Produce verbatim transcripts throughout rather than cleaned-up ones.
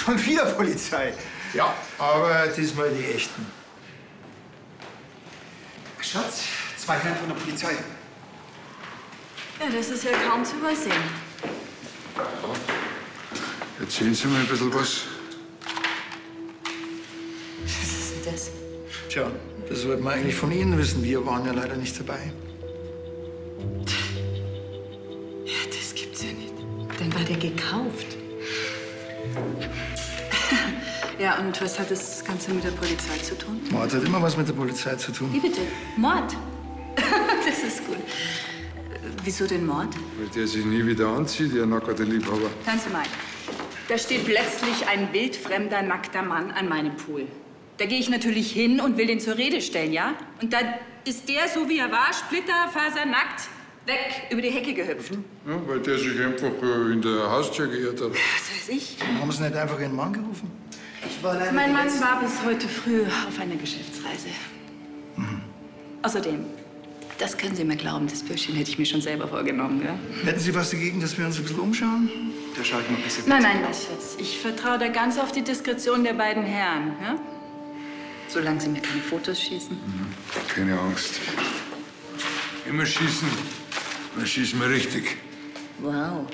Schon wieder Polizei. Ja, aber diesmal die echten. Schatz, zwei Herren von der Polizei. Ja, das ist ja kaum zu übersehen. Erzählen Sie mir ein bisschen was. Was ist denn das? Tja, das wollten wir eigentlich von Ihnen wissen. Wir waren ja leider nicht dabei. Ja, das gibt's ja nicht. Dann war der gekauft. Ja, und was hat das Ganze mit der Polizei zu tun? Mord hat immer was mit der Polizei zu tun. Wie bitte? Mord? Das ist gut. Wieso denn Mord? Weil der sich nie wieder anzieht, Ihr nackter Liebhaber. Hören Sie mal. Da steht plötzlich ein wildfremder, nackter Mann an meinem Pool. Da gehe ich natürlich hin und will ihn zur Rede stellen, ja? Und dann ist der, so wie er war, splitterfasernackt, weg über die Hecke gehüpft. Ja, weil der sich einfach äh, in der Haustür geirrt hat. Was weiß ich? Haben Sie nicht einfach Ihren Mann gerufen? Ich war leider Mein Mann war bis heute früh auf einer Geschäftsreise. Mhm. Außerdem, das können Sie mir glauben, das Bürschchen hätte ich mir schon selber vorgenommen, ja? Hätten Sie was dagegen, dass wir uns ein bisschen umschauen? Da schau ich mal ein bisschen. Nein, nein, mein Schatz. Ich vertraue da ganz auf die Diskretion der beiden Herren, ja? Solange Sie mir keine Fotos schießen. Mhm. Keine Angst. Immer schießen, dann schießen wir richtig. Wow.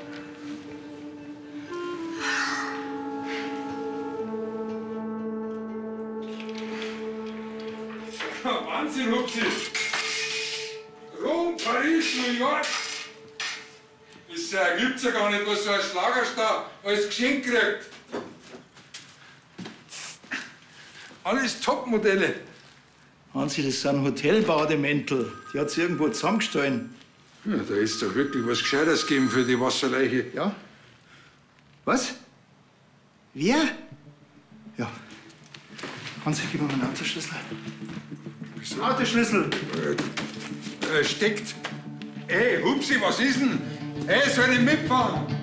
Wahnsinn, Hupsi! Rom, Paris, New York! Das äh, gibt's ja gar nicht, was so ein Schlagerstar als Geschenk kriegt. Alles Topmodelle. Hansi, das sind Hotelbademäntel. Die hat sie irgendwo zusammengestellt. Ja, da ist doch wirklich was Gescheites gegeben für die Wasserleiche. Ja? Was? Wer? Ja. Hansi, gib mir meinen Autoschlüssel. Wieso? Autoschlüssel! Äh, äh, steckt. Ey, Hupsi, was ist denn? Ey, soll ich mitfahren?